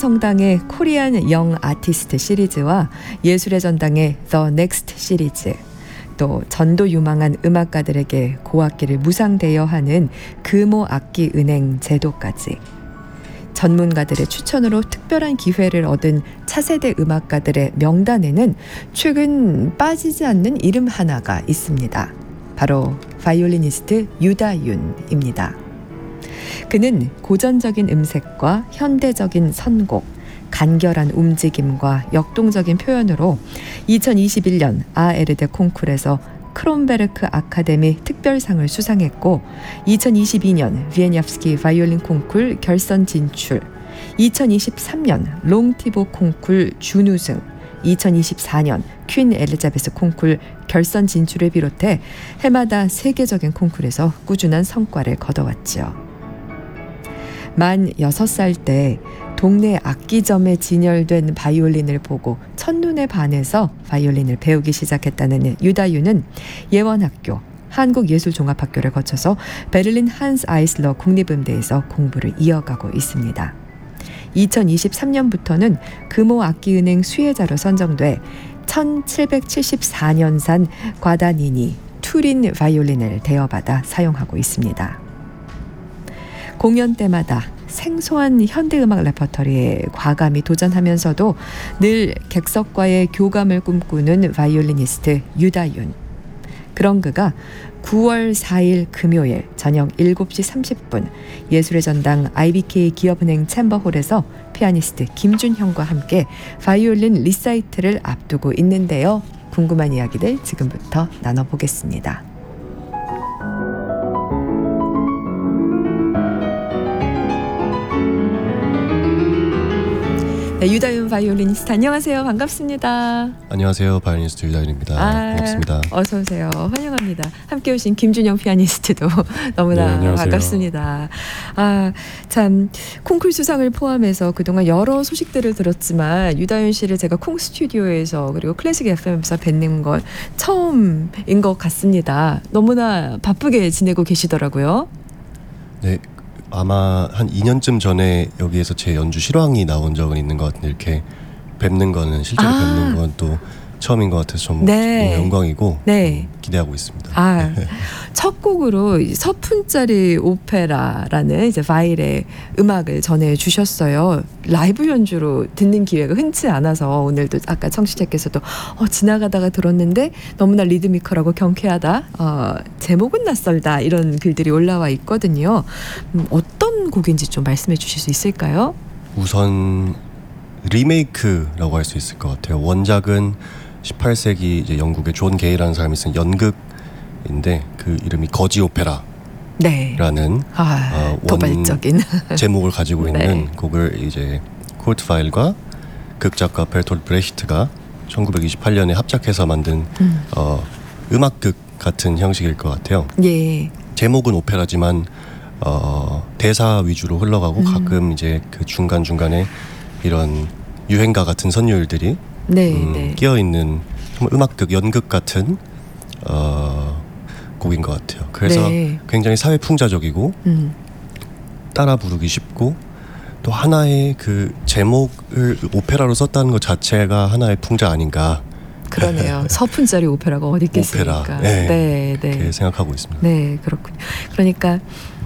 성당의 코리안 영 아티스트 시리즈와 예술의 전당의 The Next 시리즈, 또 전도 유망한 음악가들에게 고악기를 무상 대여하는 금호 악기 은행 제도까지 전문가들의 추천으로 특별한 기회를 얻은 차세대 음악가들의 명단에는 최근 빠지지 않는 이름 하나가 있습니다. 바로 바이올리니스트 유다윤입니다. 그는 고전적인 음색과 현대적인 선곡, 간결한 움직임과 역동적인 표현으로 2021년 아에르데 콩쿨에서 크롬베르크 아카데미 특별상을 수상했고, 2022년 비에니압스키 바이올린 콩쿨 결선 진출, 2023년 롱티보 콩쿨 준우승, 2024년 퀸 엘리자베스 콩쿨 결선 진출을 비롯해 해마다 세계적인 콩쿨에서 꾸준한 성과를 거둬왔지요. 만 6살 때 동네 악기점에 진열된 바이올린을 보고 첫눈에 반해서 바이올린을 배우기 시작했다는 유다윤은 예원학교, 한국예술종합학교를 거쳐서 베를린 한스 아이슬러 국립음대에서 공부를 이어가고 있습니다. 2023년부터는 금호 악기은행 수혜자로 선정돼 1774년산 과다니니 투린 바이올린을 대여받아 사용하고 있습니다. 공연 때마다 생소한 현대음악 레퍼토리에 과감히 도전하면서도 늘 객석과의 교감을 꿈꾸는 바이올리니스트 유다윤. 그런 그가 9월 4일 금요일 저녁 7시 30분 예술의 전당 IBK 기업은행 챔버홀에서 피아니스트 김준형과 함께 바이올린 리사이트를 앞두고 있는데요. 궁금한 이야기들 지금부터 나눠보겠습니다. 네, 유다윤 바이올리니스트 안녕하세요. 반갑습니다. 안녕하세요. 바이올리니스트 유다윤입니다. 반갑습니다. 어서 오세요. 환영합니다. 함께 오신 김준영 피아니스트도 너무나 네, 반갑습니다. 참 콩쿨 수상을 포함해서 그동안 여러 소식들을 들었지만 유다윤 씨를 제가 콩 스튜디오에서 그리고 클래식 FM에서 뵙는 건 처음인 것 같습니다. 너무나 바쁘게 지내고 계시더라고요. 네. 아마 한 2년쯤 전에 여기에서 제 연주 실황이 나온 적은 있는 것 같은데 이렇게 뵙는 거는 실제로 뵙는 건 또 처음인 것 같아서 좀 네. 너무 영광이고 네. 기대하고 있습니다. 첫 곡으로 서푼짜리 오페라라는 이제 바일의 음악을 전해주셨어요. 라이브 연주로 듣는 기회가 흔치 않아서 오늘도 아까 청취자께서도 지나가다가 들었는데 너무나 리드미컬하고 경쾌하다, 제목은 낯설다 이런 글들이 올라와 있거든요. 어떤 곡인지 좀 말씀해 주실 수 있을까요? 우선 리메이크라고 할 수 있을 것 같아요. 원작은 18세기 이제 영국의 존 게이라는 사람이 쓴 연극인데 그 이름이 거지 오페라라는 도발적인 제목을 가지고 있는 네. 곡을 이제 콜트 바일과 극작가 베르톨트 브레히트가 1928년에 합작해서 만든 음악극 같은 형식일 것 같아요. 예. 제목은 오페라지만 대사 위주로 흘러가고 가끔 이제 그 중간중간에 이런 유행가 같은 선율들이 끼어 있는 정말 음악극, 연극 같은 곡인 것 같아요. 그래서 굉장히 사회 풍자적이고 따라 부르기 쉽고 또 하나의 그 제목을 오페라로 썼다는 것 자체가 하나의 풍자 아닌가. 그러네요. 서푼짜리 오페라가 어디 있겠습니까? 오페라. 네. 그렇게 생각하고 있습니다. 네, 그렇군요. 그러니까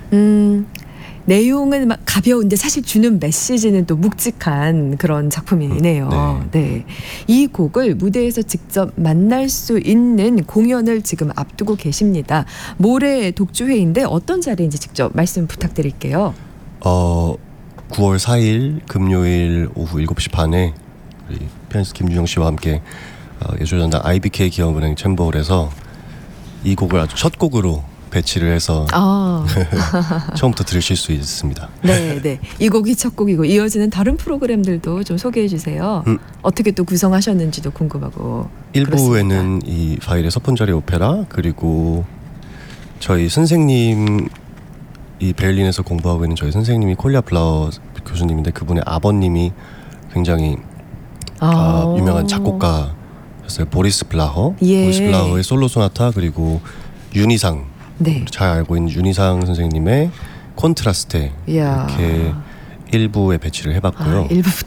내용은 막 가벼운데 사실 주는 메시지는 또 묵직한 그런 작품이네요. 네. 이 곡을 무대에서 직접 만날 수 있는 공연을 지금 앞두고 계십니다. 모레 독주회인데 어떤 자리인지 직접 말씀 부탁드릴게요. 9월 4일 금요일 오후 7시 반에 우리 피아니스트 김준영 씨와 함께 예술전당 IBK 기업은행 챔버홀에서 이 곡을 아주 첫 곡으로 배치를 해서 처음부터 들으실 수 있습니다. 네. 이 곡이 첫 곡이고 이어지는 다른 프로그램들도 좀 소개해 주세요. 어떻게 또 구성하셨는지도 궁금하고. 1부에는 이 바일의 서푼짜리 오페라, 그리고 저희 선생님, 이 베를린에서 공부하고 있는 저희 선생님이 콜리아 블라우 교수님인데 그분의 아버님이 굉장히 유명한 작곡가였어요. 보리스 블라허. 보리스 블라허의 솔로 소나타, 그리고 윤희상, 잘 알고 있는 윤희상 선생님의 콘트라스테 이렇게 1부에 배치를 해봤고요. 1부부터